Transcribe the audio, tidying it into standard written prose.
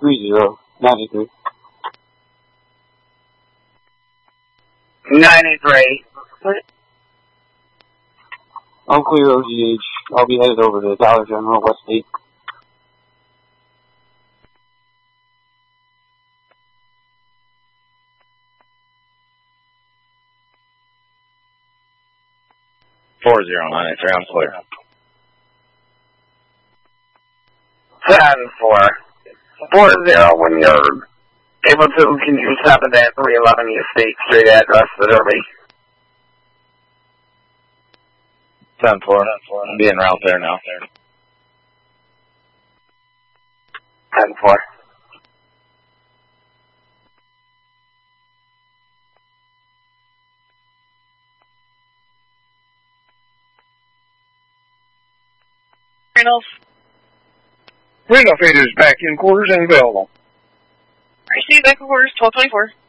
3093. 93. I'm clear, OGH. I'll be headed over to Dollar General, Westgate. I'm clear. 10-4. 40 when you're able to, can you stop at that 311 East State Street address, the Derby? 10-4. I'm being route there now. 10-4. Randolph 8 is back in quarters and available. Receive back in quarters, 1224.